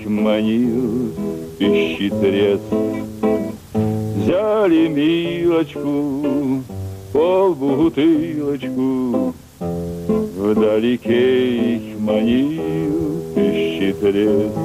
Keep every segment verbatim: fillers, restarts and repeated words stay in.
манил, пищит треск. Взяли Милочку, полбутылочку, вдалеке их манил, пищит треск.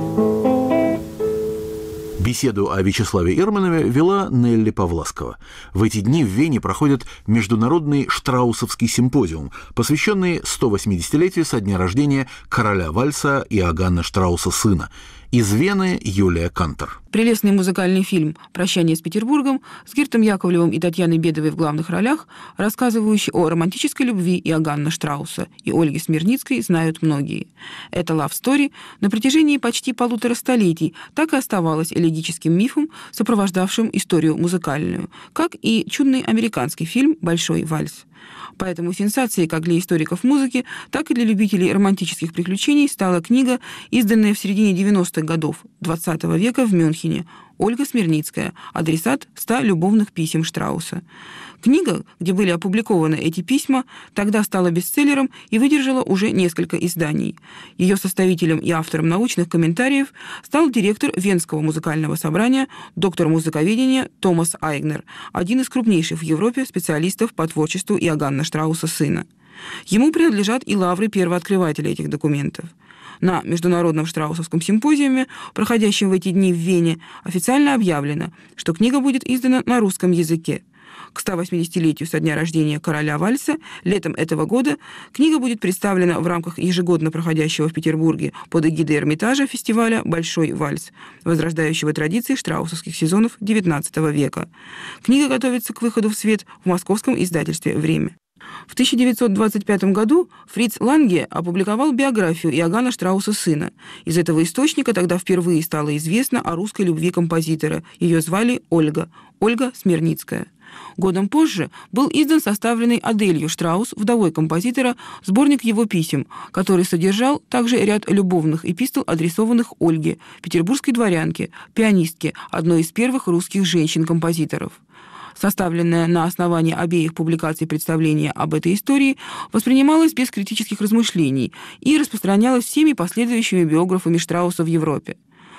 Беседу о Вячеславе Ирманове вела Нелли Павласкова. В эти дни в Вене проходит Международный Штраусовский симпозиум, посвященный сто восьмидесятилетию со дня рождения короля вальса Иоганна Штрауса сына. Из Вены Юлия Кантор. Прелестный музыкальный фильм «Прощание с Петербургом» с Гиртом Яковлевым и Татьяной Бедовой в главных ролях, рассказывающий о романтической любви Иоганна Штрауса и Ольги Смирницкой, знают многие. Эта лав-стори на протяжении почти полутора столетий так и оставалась элегическим мифом, сопровождавшим историю музыкальную, как и чудный американский фильм «Большой вальс». Поэтому сенсацией как для историков музыки, так и для любителей романтических приключений стала книга, изданная в середине девяностых годов двадцатого века в Мюнхене, Ольга Смирницкая, адресат ста любовных писем Штрауса. Книга, где были опубликованы эти письма, тогда стала бестселлером и выдержала уже несколько изданий. Ее составителем и автором научных комментариев стал директор Венского музыкального собрания, доктор музыковедения Томас Айгнер, один из крупнейших в Европе специалистов по творчеству Иоганна Штрауса сына. Ему принадлежат и лавры первооткрывателя этих документов. На Международном Штраусовском симпозиуме, проходящем в эти дни в Вене, официально объявлено, что книга будет издана на русском языке. К ста восьмидесятилетию со дня рождения короля вальса летом этого года книга будет представлена в рамках ежегодно проходящего в Петербурге под эгидой Эрмитажа фестиваля «Большой вальс», возрождающего традиции штраусовских сезонов девятнадцатого века. Книга готовится к выходу в свет в московском издательстве «Время». В тысяча девятьсот двадцать пятом году Фриц Ланге опубликовал биографию Иоганна Штрауса сына. Из этого источника тогда впервые стало известно о русской любви композитора. Ее звали Ольга, Ольга Смирницкая. Годом позже был издан составленный Аделью Штраус, вдовой композитора, сборник его писем, который содержал также ряд любовных эпистол, адресованных Ольге, петербургской дворянке, пианистке, одной из первых русских женщин-композиторов. Составленное на основании обеих публикаций представление об этой истории воспринималось без критических размышлений и распространялось всеми последующими биографами Штрауса в Европе.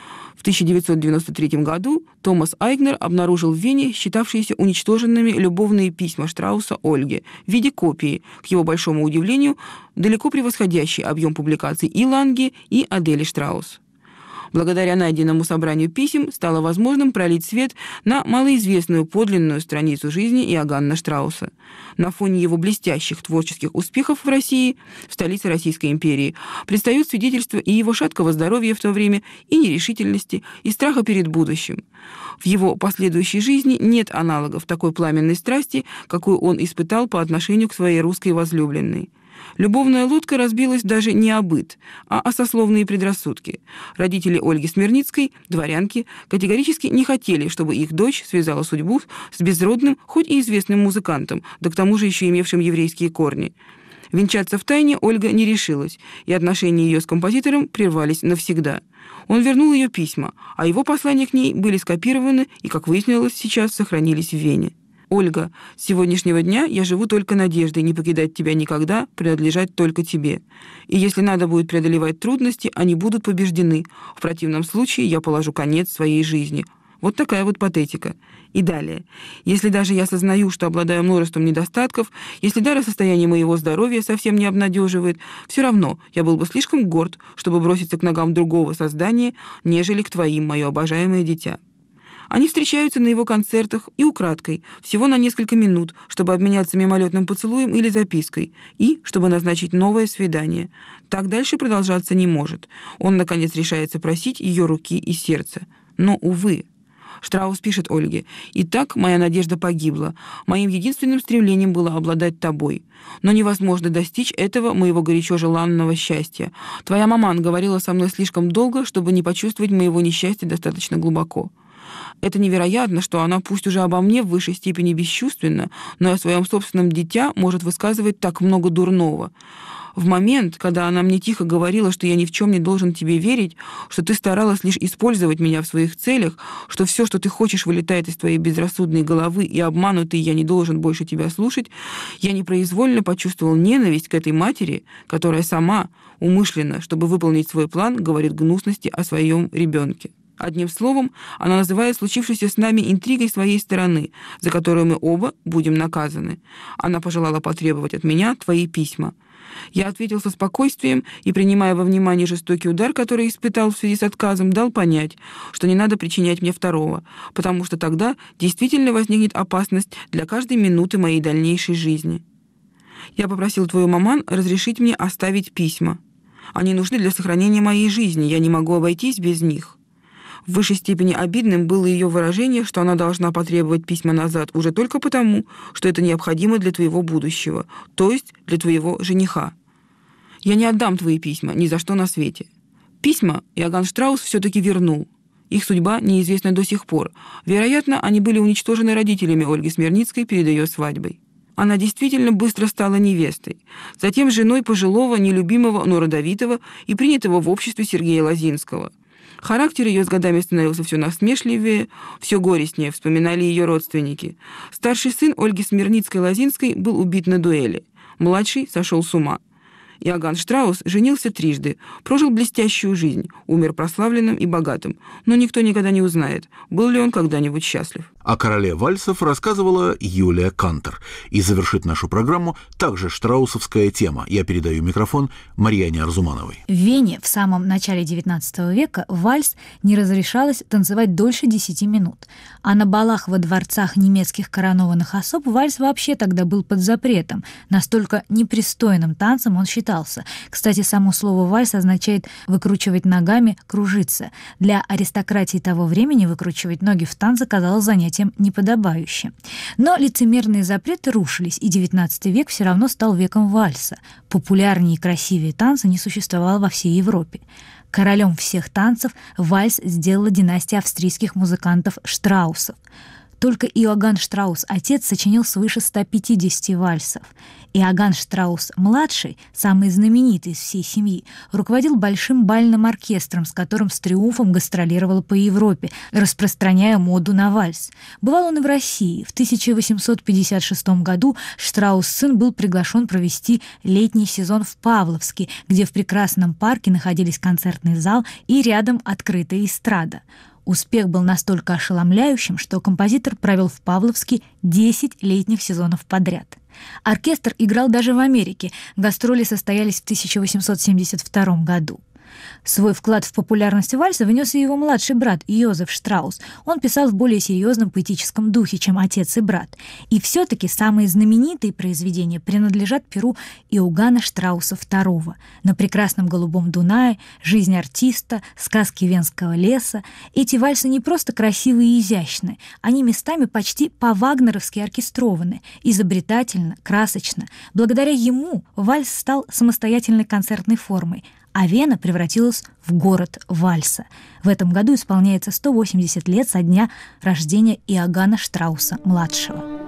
В тысяча девятьсот девяносто третьем году Томас Айгнер обнаружил в Вене считавшиеся уничтоженными любовные письма Штрауса Ольге в виде копии, к его большому удивлению, далеко превосходящий объем публикаций и Ланге, и Адели Штраус. Благодаря найденному собранию писем стало возможным пролить свет на малоизвестную подлинную страницу жизни Иоганна Штрауса. На фоне его блестящих творческих успехов в России, в столице Российской империи, предстают свидетельства и его шаткого здоровья в то время, и нерешительности, и страха перед будущим. В его последующей жизни нет аналогов такой пламенной страсти, какую он испытал по отношению к своей русской возлюбленной. Любовная лодка разбилась даже не о быт, а о сословные предрассудки. Родители Ольги Смирницкой, дворянки, категорически не хотели, чтобы их дочь связала судьбу с безродным, хоть и известным музыкантом, да к тому же еще имевшим еврейские корни. Венчаться втайне Ольга не решилась, и отношения ее с композитором прервались навсегда. Он вернул ее письма, а его послания к ней были скопированы и, как выяснилось сейчас, сохранились в Вене. «Ольга, с сегодняшнего дня я живу только надеждой не покидать тебя никогда, принадлежать только тебе. И если надо будет преодолевать трудности, они будут побеждены. В противном случае я положу конец своей жизни». Вот такая вот патетика. И далее. «Если даже я сознаю, что обладаю множеством недостатков, если даже состояние моего здоровья совсем не обнадеживает, все равно я был бы слишком горд, чтобы броситься к ногам другого создания, нежели к твоим, мое обожаемое дитя». Они встречаются на его концертах и украдкой, всего на несколько минут, чтобы обменяться мимолетным поцелуем или запиской, и чтобы назначить новое свидание. Так дальше продолжаться не может. Он, наконец, решается просить ее руки и сердца. Но, увы. Штраус пишет Ольге: «Итак, моя надежда погибла. Моим единственным стремлением было обладать тобой. Но невозможно достичь этого моего горячо желанного счастья. Твоя маман говорила со мной слишком долго, чтобы не почувствовать моего несчастья достаточно глубоко. Это невероятно, что она, пусть уже обо мне в высшей степени бесчувственна, но о своем собственном дитя может высказывать так много дурного. В момент, когда она мне тихо говорила, что я ни в чем не должен тебе верить, что ты старалась лишь использовать меня в своих целях, что все, что ты хочешь, вылетает из твоей безрассудной головы, и обманутый я не должен больше тебя слушать, я непроизвольно почувствовал ненависть к этой матери, которая сама, умышленно, чтобы выполнить свой план, говорит гнусности о своем ребенке. Одним словом, она называет случившееся с нами интригой своей стороны, за которую мы оба будем наказаны. Она пожелала потребовать от меня твои письма. Я ответил со спокойствием и, принимая во внимание жестокий удар, который испытал в связи с отказом, дал понять, что не надо причинять мне второго, потому что тогда действительно возникнет опасность для каждой минуты моей дальнейшей жизни. Я попросил твою маман разрешить мне оставить письма. Они нужны для сохранения моей жизни, я не могу обойтись без них. В высшей степени обидным было ее выражение, что она должна потребовать письма назад уже только потому, что это необходимо для твоего будущего, то есть для твоего жениха. Я не отдам твои письма ни за что на свете. Письма Иоганн Штраус все-таки вернул. Их судьба неизвестна до сих пор. Вероятно, они были уничтожены родителями Ольги Смирницкой перед ее свадьбой. Она действительно быстро стала невестой, затем женой пожилого, нелюбимого, но родовитого и принятого в обществе Сергея Лозинского. Характер ее с годами становился все насмешливее, все горестнее, вспоминали ее родственники. Старший сын Ольги Смирницкой-Лозинской был убит на дуэли. Младший сошел с ума. Иоганн Штраус женился трижды, прожил блестящую жизнь, умер прославленным и богатым, но никто никогда не узнает, был ли он когда-нибудь счастлив. О короле вальсов рассказывала Юлия Кантер. И завершит нашу программу также штраусовская тема. Я передаю микрофон Марьяне Арзумановой. В Вене в самом начале девятнадцатого века вальс не разрешалось танцевать дольше десяти минут. А на балах во дворцах немецких коронованных особ вальс вообще тогда был под запретом. Настолько непристойным танцем он считался. Кстати, само слово «вальс» означает «выкручивать ногами, кружиться». Для аристократии того времени выкручивать ноги в танце казалось занятием неподобающим. Но лицемерные запреты рушились, и девятнадцатый век все равно стал веком вальса. Популярнее и красивее танца не существовало во всей Европе. Королем всех танцев вальс сделала династия австрийских музыкантов Штраусов. Только Иоганн Штраус, отец, сочинил свыше ста пятидесяти вальсов. Иоганн Штраус-младший, самый знаменитый из всей семьи, руководил большим бальным оркестром, с которым с триумфом гастролировал по Европе, распространяя моду на вальс. Бывал он и в России. В тысяча восемьсот пятьдесят шестом году Штраус-сын был приглашен провести летний сезон в Павловске, где в прекрасном парке находились концертный зал и рядом открытая эстрада. Успех был настолько ошеломляющим, что композитор провел в Павловске десять летних сезонов подряд. Оркестр играл даже в Америке. Гастроли состоялись в тысяча восемьсот семьдесят втором году. Свой вклад в популярность вальса внес и его младший брат Йозеф Штраус. Он писал в более серьезном поэтическом духе, чем отец и брат. И все-таки самые знаменитые произведения принадлежат перу Иоганна Штрауса второго. «На прекрасном голубом Дунае», «Жизнь артиста», «Сказки Венского леса». Эти вальсы не просто красивые и изящны, они местами почти по-вагнеровски оркестрованы, изобретательно, красочно. Благодаря ему вальс стал самостоятельной концертной формой, а Вена превратилась в город вальса. В этом году исполняется сто восемьдесят лет со дня рождения Иоганна Штрауса-младшего.